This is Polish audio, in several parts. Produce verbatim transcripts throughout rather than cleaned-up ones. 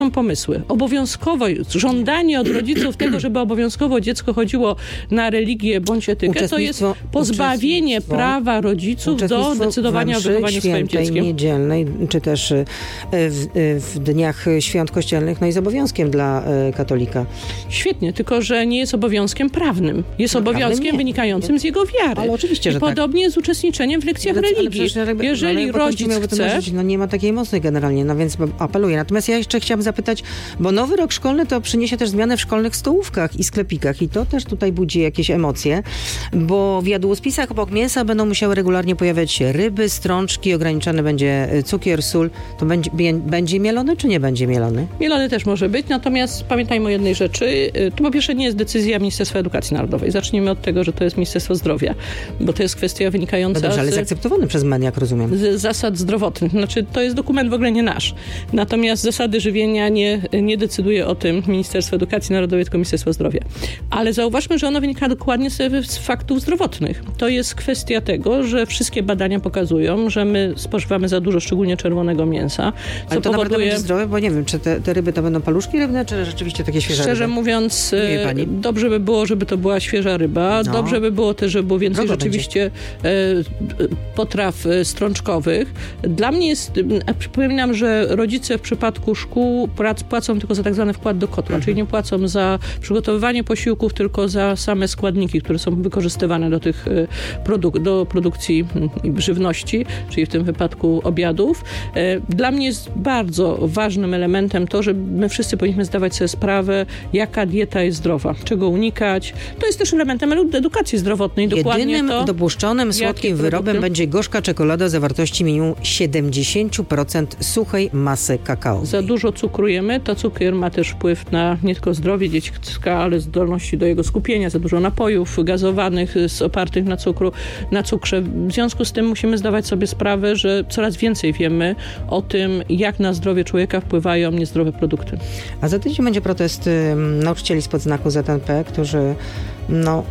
pomysły. Obowiązkowo, żądanie od rodziców tego, żeby obowiązkowo dziecko chodziło na religię bądź etykę, to jest pozbawienie prawa rodziców do decydowania o wychowaniu swoim dzieckiem. Niedzielnej, czy też w, w dniach świąt kościelnych, no jest obowiązkiem dla katolika. Świetnie, tylko że nie jest obowiązkiem prawnym. Jest no, obowiązkiem wynikającym nie. z jego wiary. Ale oczywiście, I że podobnie tak. z uczestniczeniem w lekcjach ale, religii. Ale Jeżeli ale rodzic chce... Marzyć, no nie ma takiej mocy generalnie, no więc apeluję. Natomiast ja jeszcze chciałam zapytać, bo nowy rok szkolny to przyniesie też zmianę w szkolnych stołówkach i sklepikach i to też tutaj budzi jakieś emocje, bo w jadłospisach obok mięsa będą musiały regularnie pojawiać się ryby, strączki, ograniczany będzie cukier, sól. To będzie, będzie mielony, czy nie będzie mielony? Mielony też może być, natomiast pamiętajmy o jednej rzeczy. To po pierwsze nie jest decyzja Ministerstwa Edukacji Narodowej. Zacznijmy od tego, że to jest Ministerstwo Zdrowia, bo to jest kwestia wynikająca no dobrze, ale z... zaakceptowany przez M E N, jak rozumiem. Z zasad zdrowotnych. Znaczy, to jest dokument w ogóle nie nasz. Natomiast zasady żywienia nie, nie decyduje o tym Ministerstwo Edukacji Narodowej, tylko Ministerstwo Zdrowia. Ale zauważmy, że ono wynika dokładnie z, z faktów zdrowotnych. To jest kwestia tego, że wszystkie badania pokazują, że my spożywamy za dużo, szczególnie czerwonego mięsa. Co ale to powoduje... naprawdę będzie zdrowe, bo nie wiem, czy te, te ryby to będą paluszki rybne, czy rzeczywiście takie świeże Szczerze ryby? mówiąc, dobrze by było, żeby to była świeża ryba. No. Dobrze by było też, żeby było więcej Drogo rzeczywiście będzie. potraw strączkowych. Dla mnie jest, przypominam, że rodzice w przypadku szkół płacą tylko za tak zwany wkład do kotła, mhm. czyli nie płacą za przygotowywanie posiłków, tylko za same składniki, które są wykorzystywane do tych produk- do produkcji żywności, czyli w tym wypadku obiadów. Dla mnie jest bardzo ważnym elementem to, że my wszyscy powinniśmy zdawać sobie sprawę, jaka dieta jest zdrowa, czego unikać. To jest też elementem edukacji zdrowotnej. Dokładnie Jedynym to, dopuszczonym słodkim wyrobem będzie gorzka czekolada o zawartości minimum siedemdziesiąt procent suchej masy kakao. Za dużo cukru jemy, to cukier ma też wpływ na nie tylko zdrowie dziecka, ale zdolności do jego skupienia, za dużo napojów gazowanych, opartych na cukru, na cukrze. W związku z tym musimy zdawać sobie sprawę, że coraz więcej wiemy o tym, jak na zdrowie człowieka wpływają niezdrowe produkty. A za tydzień będzie protest y, nauczycieli spod znaku Z N P, którzy no...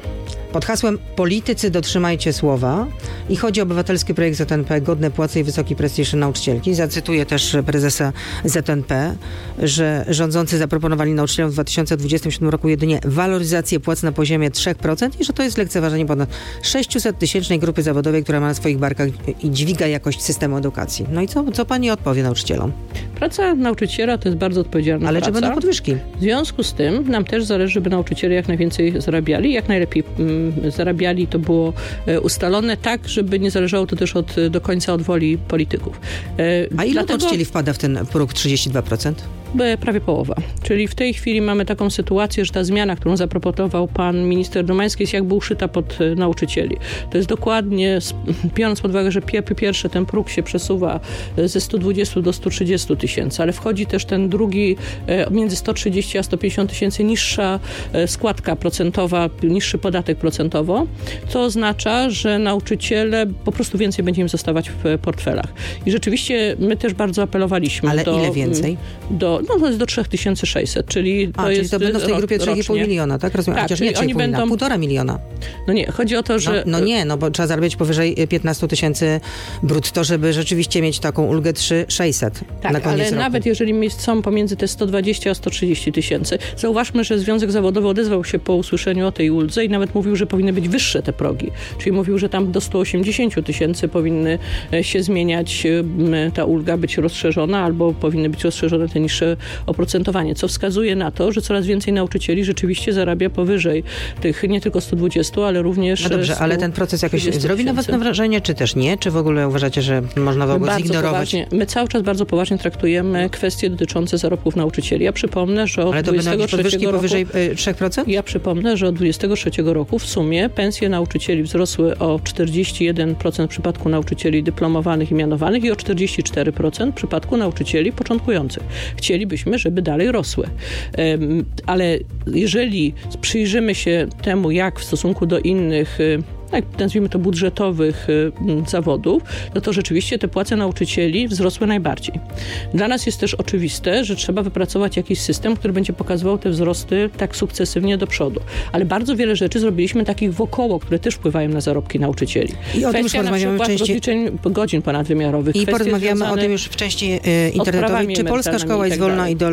pod hasłem politycy dotrzymajcie słowa i chodzi o obywatelski projekt Z N P godne płace i wysoki prestiż nauczycielki. Zacytuję też prezesa Z N P, że rządzący zaproponowali nauczycielom w dwa tysiące dwudziestym siódmym roku jedynie waloryzację płac na poziomie trzy procent i że to jest lekceważenie ponad sześciuset tysięcznej grupy zawodowej, która ma na swoich barkach i dźwiga jakość systemu edukacji. No i co, co pani odpowie nauczycielom? Praca nauczyciela to jest bardzo odpowiedzialna Ale praca. czy będą podwyżki? W związku z tym nam też zależy, żeby nauczyciele jak najwięcej zarabiali, jak najlepiej mm, zarabiali. To było e, ustalone tak, żeby nie zależało to też od, do końca od woli polityków. E, A ile dlatego... nauczycieli wpada w ten próg trzydzieści dwa procent? Prawie połowa. Czyli w tej chwili mamy taką sytuację, że ta zmiana, którą zaproponował pan minister Domański, jest jakby uszyta pod nauczycieli. To jest dokładnie, biorąc pod uwagę, że po pierwsze ten próg się przesuwa ze stu dwudziestu do stu trzydziestu tysięcy, ale wchodzi też ten drugi między sto trzydzieści a sto pięćdziesiąt tysięcy niższa składka procentowa, niższy podatek procentowo, co oznacza, że nauczyciele po prostu więcej będzie im zostawać w portfelach. I rzeczywiście my też bardzo apelowaliśmy ale do... ile więcej? Do, no to jest do trzy tysiące sześćset, czyli to A, jest... czyli to będą w tej grupie trzy i pół miliona, tak? Rozumiem. Tak, Chociaż czyli nie trzy i pół oni miliona, będą... półtora miliona. No nie, chodzi o to, że... No, no nie, no bo trzeba zarabiać powyżej piętnaście tysięcy brutto, żeby rzeczywiście mieć taką ulgę trzy tysiące sześćset tak, na koniec ale roku. nawet jeżeli są pomiędzy te sto dwadzieścia a sto trzydzieści tysięcy, zauważmy, że Związek Zawodowy odezwał się po usłyszeniu o tej uldze i nawet mówił, że powinny być wyższe te progi. Czyli mówił, że tam do stu osiemdziesięciu tysięcy powinny się zmieniać, ta ulga być rozszerzona albo powinny być rozszerzone te niższe oprocentowanie, co wskazuje na to, że coraz więcej nauczycieli rzeczywiście zarabia powyżej tych nie tylko stu dwudziestu, ale również No dobrze, ale ten proces jakoś zrobi na was na wrażenie, czy też nie? Czy w ogóle uważacie, że można w ogóle bardzo zignorować? Poważnie, my cały czas bardzo poważnie traktujemy kwestie dotyczące zarobków nauczycieli. Ja przypomnę, że od ale to będą jakieś podwyżki roku, powyżej trzy procent? Ja przypomnę, że od dwudziestego trzeciego roku w sumie pensje nauczycieli wzrosły o czterdzieści jeden procent w przypadku nauczycieli dyplomowanych i mianowanych i o czterdzieści cztery procent w przypadku nauczycieli początkujących. Chcielibyśmy, żeby dalej rosły. Ale jeżeli przyjrzymy się temu, jak w stosunku do innych tak nazwijmy to budżetowych y, zawodów, no to rzeczywiście te płace nauczycieli wzrosły najbardziej. Dla nas jest też oczywiste, że trzeba wypracować jakiś system, który będzie pokazywał te wzrosty tak sukcesywnie do przodu. Ale bardzo wiele rzeczy zrobiliśmy takich wokoło, które też wpływają na zarobki nauczycieli. I o tym już porozmawiamy w części... rozliczeń godzin ponadwymiarowych. I porozmawiamy o tym już w części e, internetowej. Czy polska szkoła jest wolna ideologicznie?